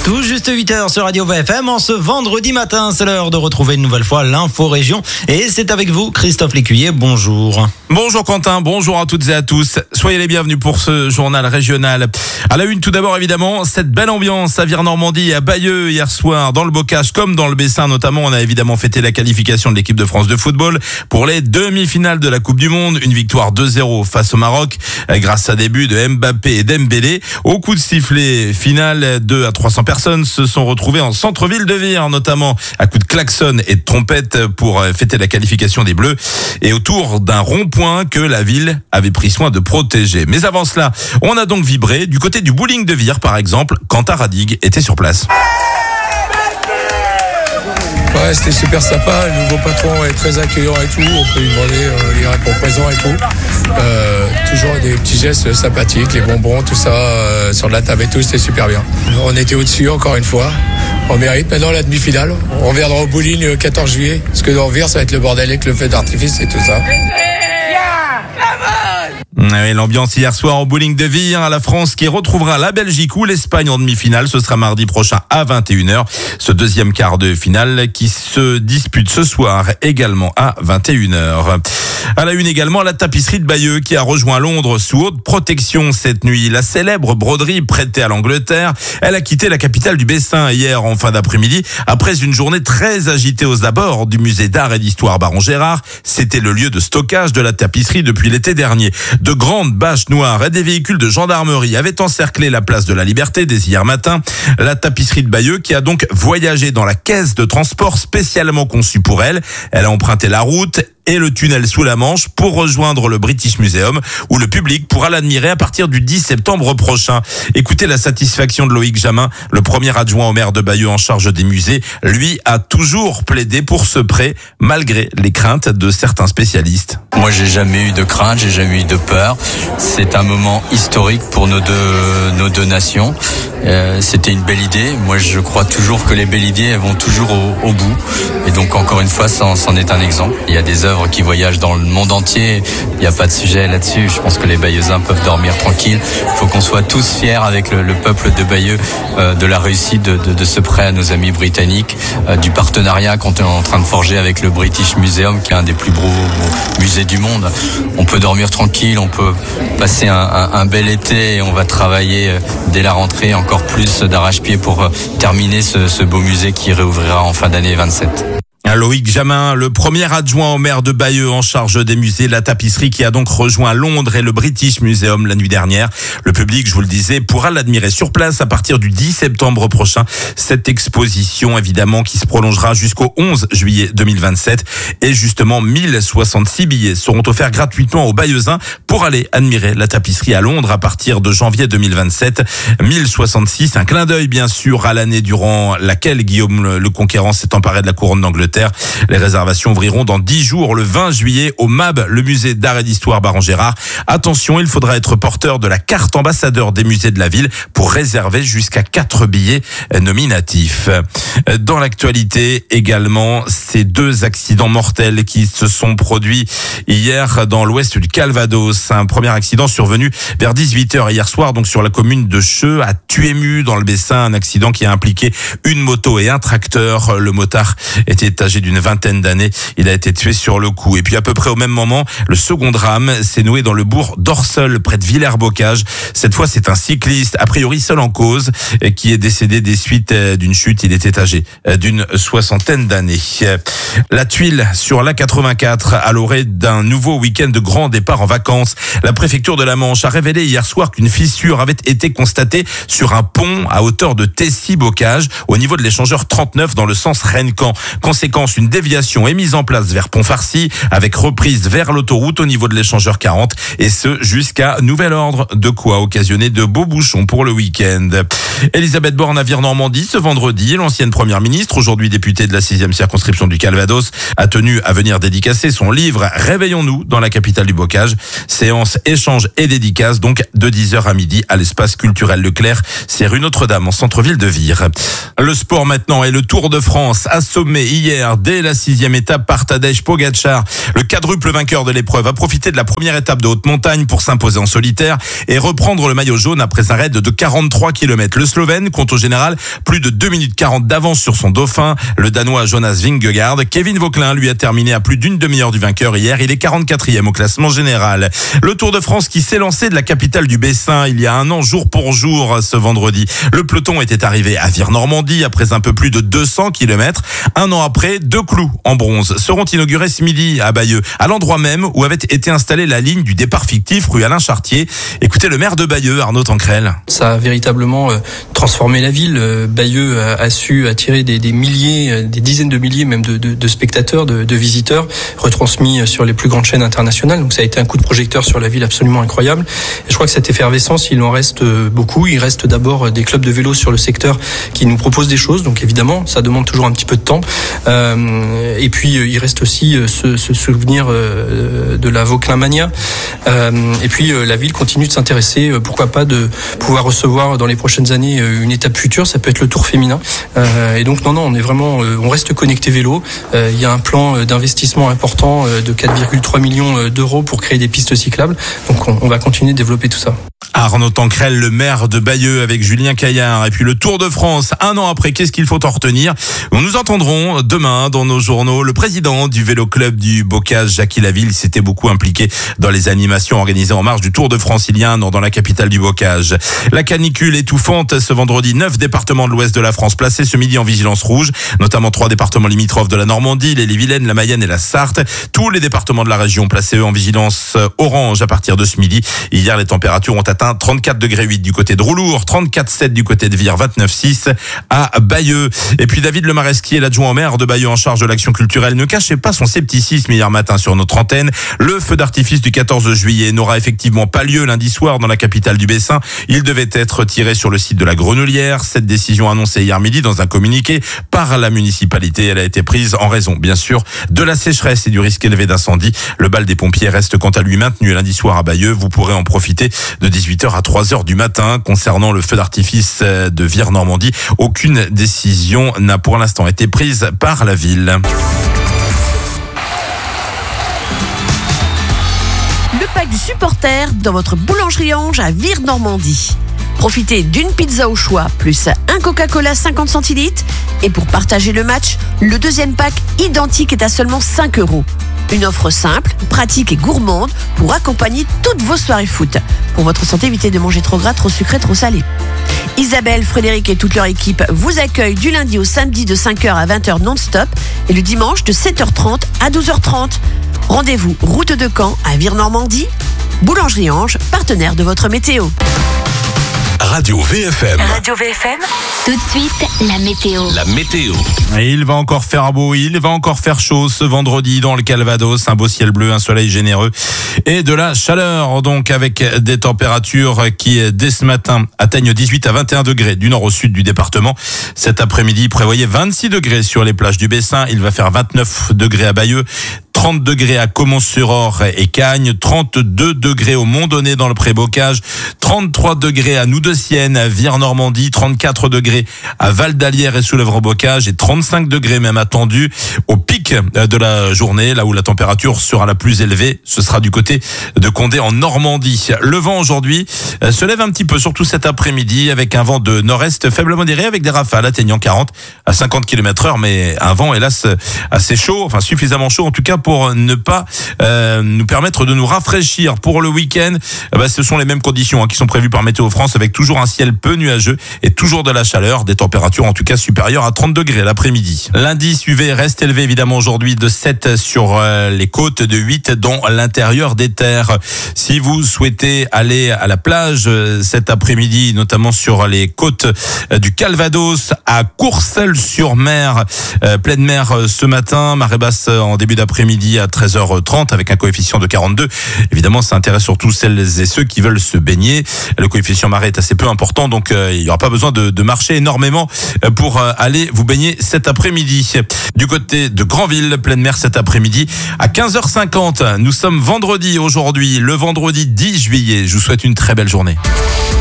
Tout juste 8h sur Radio VFM. En ce vendredi matin, c'est l'heure de retrouver une nouvelle fois l'info région. Et c'est avec vous, Christophe Lécuyer. Bonjour. Bonjour Quentin, bonjour à toutes et à tous. Soyez les bienvenus pour ce journal régional. À la une, tout d'abord, évidemment, cette belle ambiance à Vire-Normandie et à Bayeux hier soir, dans le Bocage comme dans le Bessin notamment. On a évidemment fêté la qualification de l'équipe de France de football pour les demi-finales de la Coupe du Monde. Une victoire 2-0 face au Maroc grâce à des buts de Mbappé et Dembélé. Au coup de sifflet final, 200 à 300 personnes se sont retrouvées en centre-ville de Vire, notamment à coups de klaxon et de trompette pour fêter la qualification des Bleus et autour d'un rond-point que la ville avait pris soin de protéger. Mais avant cela, on a donc vibré du côté du bowling de Vire, par exemple, quand Taradig était sur place. Ouais, c'était super sympa. Le nouveau patron est très accueillant et tout. On peut lui demander, il répond présent et tout. Toujours des petits gestes sympathiques, les bonbons, tout ça sur la table et tout, c'était super bien. On était au-dessus encore une fois. On mérite maintenant la demi-finale. On reviendra au bowling le 14 juillet. Parce que dans Vire, ça va être le bordel avec le feu d'artifice et tout ça. Oui, l'ambiance hier soir au bowling de Vire, la France qui retrouvera la Belgique ou l'Espagne en demi-finale. Ce sera mardi prochain à 21h. Ce deuxième quart de finale qui se dispute ce soir également à 21h. À la une également, la tapisserie de Bayeux qui a rejoint Londres sous haute protection cette nuit. La célèbre broderie prêtée à l'Angleterre, elle a quitté la capitale du Bessin hier en fin d'après-midi après une journée très agitée aux abords du musée d'art et d'histoire Baron Gérard. C'était le lieu de stockage de la tapisserie depuis l'été dernier. De grandes bâches noires et des véhicules de gendarmerie avaient encerclé la place de la Liberté dès hier matin. La tapisserie de Bayeux qui a donc voyagé dans la caisse de transport spécialement conçue pour elle. Elle a emprunté la route et le tunnel sous la Manche pour rejoindre le British Museum où le public pourra l'admirer à partir du 10 septembre prochain. Écoutez la satisfaction de Loïc Jamin, le premier adjoint au maire de Bayeux en charge des musées. Lui a toujours plaidé pour ce prêt malgré les craintes de certains spécialistes. Moi, j'ai jamais eu de crainte, j'ai jamais eu de peur. C'est un moment historique pour nos deux nations. C'était une belle idée. Moi, je crois toujours que les belles idées elles vont toujours au bout. Et donc, encore une fois, c'en est un exemple. Il y a des œuvres qui voyagent dans le monde entier. Il n'y a pas de sujet là-dessus. Je pense que les Bayeuxins peuvent dormir tranquilles. Il faut qu'on soit tous fiers avec le peuple de Bayeux de la réussite de ce prêt à nos amis britanniques, du partenariat qu'on est en train de forger avec le British Museum, qui est un des plus gros musées du monde. On peut dormir tranquille, on peut passer un bel été et on va travailler dès la rentrée encore plus d'arrache-pied pour terminer ce beau musée qui réouvrira en fin d'année 27. Loïc Jamin, le premier adjoint au maire de Bayeux en charge des musées, la tapisserie qui a donc rejoint Londres et le British Museum la nuit dernière. Le public, je vous le disais, pourra l'admirer sur place à partir du 10 septembre prochain. Cette exposition, évidemment, qui se prolongera jusqu'au 11 juillet 2027. Et justement, 1066 billets seront offerts gratuitement aux Bayeuxins pour aller admirer la tapisserie à Londres à partir de janvier 2027. 1066, un clin d'œil, bien sûr, à l'année durant laquelle Guillaume le Conquérant s'est emparé de la couronne d'Angleterre. Les réservations ouvriront dans 10 jours, le 20 juillet, au MAB, le musée d'art et d'histoire Baron Gérard. Attention, il faudra être porteur de la carte ambassadeur des musées de la ville pour réserver jusqu'à 4 billets nominatifs. Dans l'actualité également, ces 2 accidents mortels qui se sont produits hier dans l'ouest du Calvados. Un premier accident survenu vers 18h hier soir, donc sur la commune de Cheux, à Tuému, dans le Bessin. Un accident qui a impliqué une moto et un tracteur. Le motard était âgé d'une vingtaine d'années. Il a été tué sur le coup. Et puis à peu près au même moment, le second drame s'est noué dans le bourg d'Orseul, près de Villers-Bocage. Cette fois, c'est un cycliste, a priori seul en cause, qui est décédé des suites d'une chute. Il était âgé d'une soixantaine d'années. La tuile sur l'A84 à l'orée d'un nouveau week-end de grand départ en vacances. La préfecture de la Manche a révélé hier soir qu'une fissure avait été constatée sur un pont à hauteur de Tessy-Bocage, au niveau de l'échangeur 39 dans le sens Rennes-Caen. Conséquence, une déviation est mise en place vers Pont-Farcy avec reprise vers l'autoroute au niveau de l'échangeur 40 et ce jusqu'à nouvel ordre, de quoi occasionner de beaux bouchons pour le week-end. Elisabeth Borne à Vire-Normandie ce vendredi, l'ancienne première ministre, aujourd'hui députée de la 6e circonscription du Calvados, a tenu à venir dédicacer son livre Réveillons-nous dans la capitale du Bocage. Séance échange et dédicace donc de 10h à midi à l'espace culturel Leclerc, c'est rue Notre-Dame en centre-ville de Vire. Le sport maintenant et le Tour de France assommé hier dès la 6e étape par Tadej Pogačar. Le quadruple vainqueur de l'épreuve a profité de la première étape de haute montagne pour s'imposer en solitaire et reprendre le maillot jaune après un raid de 43 km. Le Slovène compte au général plus de 2 minutes 40 d'avance sur son dauphin, le Danois Jonas Vingegaard. Kevin Vauquelin, lui, a terminé à plus d'une demi-heure du vainqueur hier. Il est 44e au classement général. Le Tour de France qui s'est lancé de la capitale du Bessin il y a un an, jour pour jour, ce vendredi. Le peloton était arrivé à Vire-Normandie après un peu plus de 200 km. Un an après, 2 clous en bronze seront inaugurés ce midi à Bayeux, à l'endroit même où avait été installée la ligne du départ fictif rue Alain Chartier. Écoutez le maire de Bayeux, Arnaud Tancrel. Ça a véritablement transformé la ville. Bayeux a su attirer des milliers, des dizaines de milliers même de spectateurs, de visiteurs, retransmis sur les plus grandes chaînes internationales. Donc ça a été un coup de projecteur sur la ville absolument incroyable. Et je crois que cette effervescence, il en reste beaucoup. Il reste d'abord des clubs de vélo sur le secteur qui nous proposent des choses. Donc évidemment, ça demande toujours un petit peu de temps. Et puis il reste aussi ce souvenir de la Vauquelin Mania. Et puis la ville continue de s'intéresser, pourquoi pas de pouvoir recevoir dans les prochaines années une étape future. Ça peut être le Tour féminin. Et donc non, on est vraiment, on reste connecté vélo. Il y a un plan d'investissement important de 4,3 millions d'euros pour créer des pistes cyclables. Donc on va continuer de développer tout ça. Arnaud Tancrel, le maire de Bayeux, avec Julien Caillard. Et puis le Tour de France, un an après, qu'est-ce qu'il faut en retenir? Nous entendrons demain dans nos journaux le président du vélo club du Bocage, Jackie Laville. Il s'était beaucoup impliqué dans les animations organisées en marge du Tour de France il y a un an dans la capitale du Bocage. La canicule étouffante ce vendredi, 9 départements de l'ouest de la France placés ce midi en vigilance rouge, notamment 3 départements limitrophes de la Normandie, l'Ille-et-Vilaine, la Mayenne et la Sarthe. Tous les départements de la région placés eux en vigilance orange à partir de ce midi. Hier, les températures ont atteint 34,8 degrés du côté de Roulour, 34,7 du côté de Vire, 29,6 à Bayeux. Et puis David Lemaresquier, l'adjoint au maire de Bayeux en charge de l'action culturelle, ne cachait pas son scepticisme hier matin sur notre antenne. Le feu d'artifice du 14 juillet n'aura effectivement pas lieu lundi soir dans la capitale du Bessin. Il devait être tiré sur le site de la Grenoulière. Cette décision annoncée hier midi dans un communiqué par la municipalité. Elle a été prise en raison, bien sûr, de la sécheresse et du risque élevé d'incendie. Le bal des pompiers reste quant à lui maintenu lundi soir à Bayeux. Vous pourrez en profiter de 18h à 3h du matin. Concernant le feu d'artifice de Vire-Normandie, aucune décision n'a pour l'instant été prise par la ville. Le pack du supporter dans votre boulangerie Ange à Vire-Normandie. Profitez d'une pizza au choix, plus un Coca-Cola 50 centilitres. Et pour partager le match, le deuxième pack identique est à seulement 5 €. Une offre simple, pratique et gourmande pour accompagner toutes vos soirées foot. Pour votre santé, évitez de manger trop gras, trop sucré, trop salé. Isabelle, Frédéric et toute leur équipe vous accueillent du lundi au samedi de 5h à 20h non-stop et le dimanche de 7h30 à 12h30. Rendez-vous route de Caen à Vire-Normandie. Boulangerie Ange, partenaire de votre météo. Radio VFM. Radio VFM. Tout de suite, la météo. La météo. Et il va encore faire beau, il va encore faire chaud ce vendredi dans le Calvados. Un beau ciel bleu, un soleil généreux et de la chaleur. Donc avec des températures qui, dès ce matin, atteignent 18 à 21 degrés du nord au sud du département. Cet après-midi, prévoyez 26 degrés sur les plages du Bessin. Il va faire 29 degrés à Bayeux. 30 degrés à Caumont-sur-Orge et Cagnes, 32 degrés au Mont-Donné dans le Pré-Bocage, 33 degrés à Noudecienne, à Vire-Normandie, 34 degrés à Val-d'Alière et Soulèvre-Bocage et 35 degrés même attendus au pic de la journée, là où la température sera la plus élevée. Ce sera du côté de Condé en Normandie. Le vent aujourd'hui se lève un petit peu, surtout cet après-midi, avec un vent de nord-est faible modéré avec des rafales atteignant 40 à 50 km/h, mais un vent hélas assez chaud, enfin suffisamment chaud en tout cas pour ne pas nous permettre de nous rafraîchir pour le week-end. Ce sont les mêmes conditions qui sont prévues par Météo France, avec toujours un ciel peu nuageux et toujours de la chaleur, des températures en tout cas supérieures à 30 degrés l'après-midi. L'indice UV reste élevé évidemment aujourd'hui, de 7 sur les côtes, de 8 dans l'intérieur des terres. Si vous souhaitez aller à la plage cet après-midi, notamment sur les côtes du Calvados, à Courcelles-sur-Mer, pleine mer ce matin, marée basse en début d'après-midi à 13h30 avec un coefficient de 42. Évidemment, ça intéresse surtout celles et ceux qui veulent se baigner. Le coefficient marée est assez peu important, donc il n'y aura pas besoin de marcher énormément pour aller vous baigner cet après-midi. Du côté de Granville, pleine mer cet après-midi à 15h50. Nous sommes vendredi aujourd'hui, le vendredi 10 juillet. Je vous souhaite une très belle journée.